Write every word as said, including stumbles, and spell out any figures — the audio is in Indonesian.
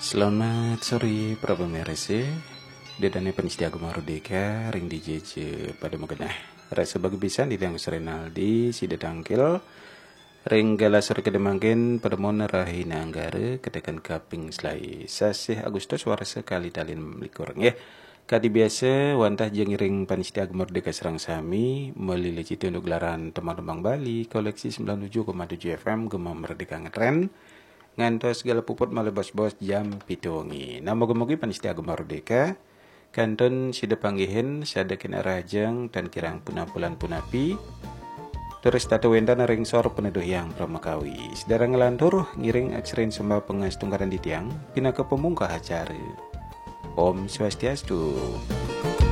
Selamat sore para pemirsa. Dedane penista agama Merdeka ring di J J pada magenah. Rasa bagi bisa di yang Renaldi sida tangkil ring galasur kedemangkin pada mona rahina anggara ketekan kaping selai sasih Agustus warsa kali talin likur nggih. Kadi biasa wantah jengiring penista agama Merdeka serang sami melili citu untuk gelaran teman-teman Bali koleksi sembilan puluh tujuh koma tujuh F M Gema Merdeka ngetren ngantos segala puput malah bos-bos jam pitungi. Nah moga-moga panista agama Merdeka kanton sida panggihin sada kena rajang dan kirang punapulan punapi terus tata wendan ring sor peneduh yang pramakawi sedara ngelantur ngiring aksrin sembah pengas tunggaran di tiang pinaka pemungkah acara. Om Swastiastu.